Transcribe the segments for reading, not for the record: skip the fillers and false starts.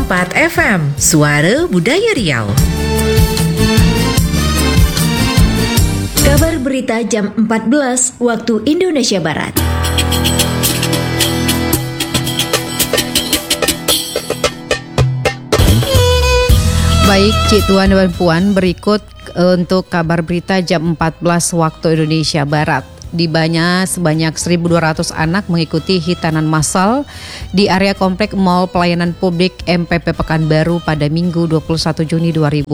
101,4 FM, Suara Budaya Riau. Kabar berita jam 14 waktu Indonesia Barat. Baik, Cik Tuan dan Puan, berikut untuk kabar berita jam 14 waktu Indonesia Barat. Di Banya, sebanyak 1.200 anak mengikuti hitanan massal di area komplek Mall Pelayanan Publik MPP Pekanbaru pada Minggu 21 Juni 2026,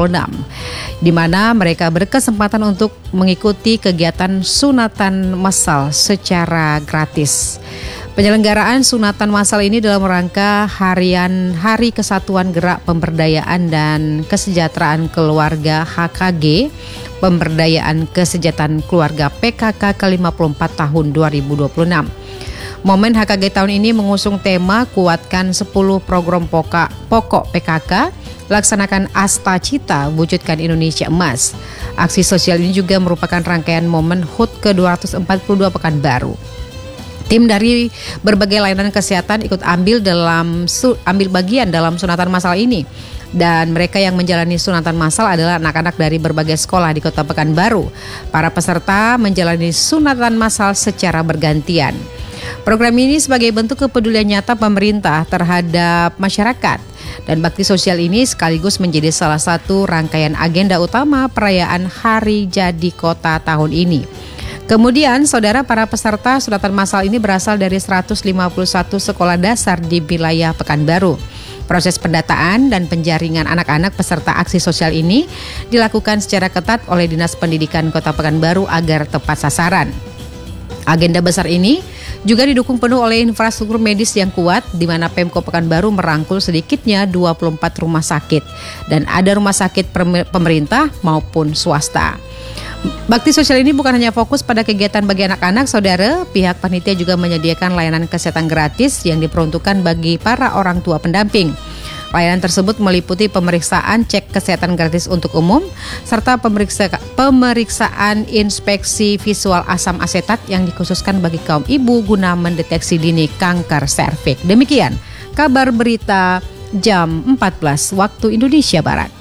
di mana mereka berkesempatan untuk mengikuti kegiatan sunatan massal secara gratis. Penyelenggaraan sunatan massal ini dalam rangka Hari Kesatuan Gerak Pemberdayaan dan Kesejahteraan Keluarga HKG, Pemberdayaan Kesejahteraan Keluarga PKK ke-54 tahun 2026. Momen HKG tahun ini mengusung tema Kuatkan 10 Program Pokok PKK, Laksanakan Asta Cita, Wujudkan Indonesia Emas. Aksi sosial ini juga merupakan rangkaian momen HUT ke-242 Pekanbaru. Tim dari berbagai layanan kesehatan ikut ambil bagian dalam sunatan massal ini. Dan mereka yang menjalani sunatan massal adalah anak-anak dari berbagai sekolah di Kota Pekanbaru. Para peserta menjalani sunatan massal secara bergantian. Program ini sebagai bentuk kepedulian nyata pemerintah terhadap masyarakat. Dan bakti sosial ini sekaligus menjadi salah satu rangkaian agenda utama perayaan Hari Jadi Kota tahun ini. Kemudian, saudara, para peserta sunatan massal ini berasal dari 151 sekolah dasar di wilayah Pekanbaru. Proses pendataan dan penjaringan anak-anak peserta aksi sosial ini dilakukan secara ketat oleh Dinas Pendidikan Kota Pekanbaru agar tepat sasaran. Agenda besar ini juga didukung penuh oleh infrastruktur medis yang kuat, di mana Pemko Pekanbaru merangkul sedikitnya 24 rumah sakit dan ada rumah sakit pemerintah maupun swasta. Bakti sosial ini bukan hanya fokus pada kegiatan bagi anak-anak, saudara. Pihak panitia juga menyediakan layanan kesehatan gratis yang diperuntukkan bagi para orang tua pendamping. Layanan tersebut meliputi pemeriksaan cek kesehatan gratis untuk umum, serta pemeriksaan inspeksi visual asam asetat yang dikhususkan bagi kaum ibu guna mendeteksi dini kanker serviks. Demikian kabar berita jam 14 waktu Indonesia Barat.